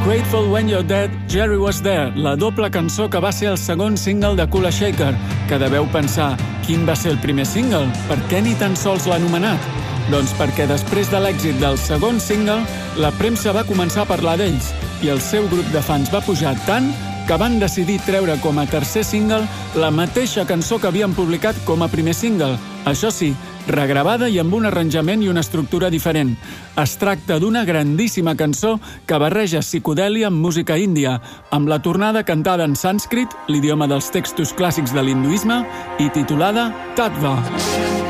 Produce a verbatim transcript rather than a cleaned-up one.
Grateful When You're Dead, Jerry Was There, la doble cançó que va ser el segon single de Kula Shaker, que deveu pensar, quin va ser el primer single? Per què ni tan sols l'ha anomenat? Doncs perquè després de l'èxit del segon single, la premsa va començar a parlar d'ells i el seu grup de fans va pujar tant que van decidir treure com a tercer single la mateixa cançó que havien publicat com a primer single. Això sí, regravada i amb un arranjament i una estructura diferent. Es tracta d'una grandíssima cançó que barreja psicodèlia amb música índia, amb la tornada cantada en sànscrit, l'idioma dels textos clàssics de l'hinduisme, i titulada Tattva.